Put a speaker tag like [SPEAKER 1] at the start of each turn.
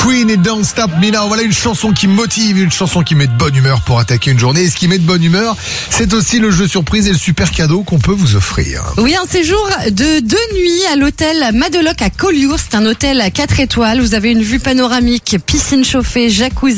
[SPEAKER 1] Queen et Don't Stop Me Now. Voilà une chanson qui motive, une chanson qui met de bonne humeur pour attaquer une journée. Et ce qui met de bonne humeur, c'est aussi le jeu surprise et le super cadeau qu'on peut vous offrir.
[SPEAKER 2] Oui, un séjour de 2 nuits à l'hôtel Madeloc à Collioure. C'est un hôtel à 4 étoiles. Vous avez une vue panoramique, piscine chauffée, jacuzzi.